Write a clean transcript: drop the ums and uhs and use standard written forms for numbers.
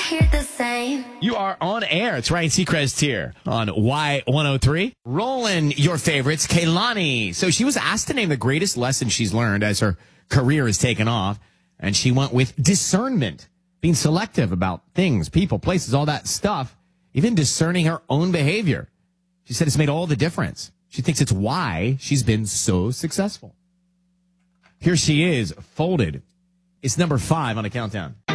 hear the same. You are on air. It's Ryan Seacrest here on Y103. Rolling your favorites, Kehlani. So she was asked to name the greatest lesson she's learned as her career has taken off. And she went with discernment, being selective about things, people, places, all that stuff, even discerning her own behavior. She said it's made all the difference. She thinks it's why she's been so successful. Here she is, folded. It's number 5 on a countdown.